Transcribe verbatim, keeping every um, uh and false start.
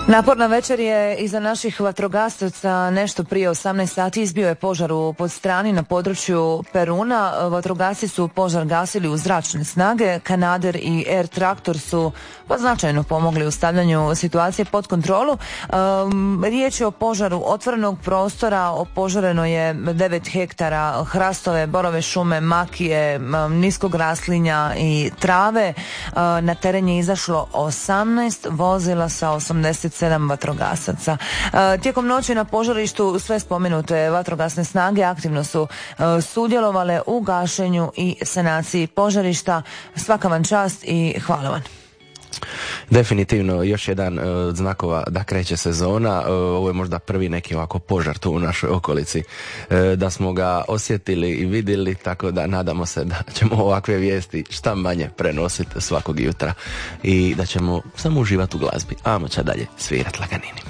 Naporna večer je iza naših vatrogasaca. Nešto prije osamnaest sati izbio je požar u Podstrani na području Peruna. Vatrogasci su požar gasili u zračne snage. Kanader i Air Traktor su značajno pomogli u stavljanju situacije pod kontrolu. Um, riječ je o požaru otvorenog prostora. Opožareno je devet hektara hrastove, borove šume, makije, um, niskog raslinja i trave. Uh, na teren je izašlo osamnaest vozila sa osamdeset sedam vatrogasaca. E, tijekom noći na požarištu sve spomenute vatrogasne snage aktivno su e, sudjelovale u gašenju i sanaciji požarišta. Svaka vam čast i hvala vam. Definitivno još jedan uh, od znakova da kreće sezona. Uh, ovo je možda prvi neki ovako požar tu u našoj okolici, uh, da smo ga osjetili i vidjeli, tako da nadamo se da ćemo ovakve vijesti šta manje prenositi svakog jutra i da ćemo samo uživati u glazbi, a moća dalje svirat laganini.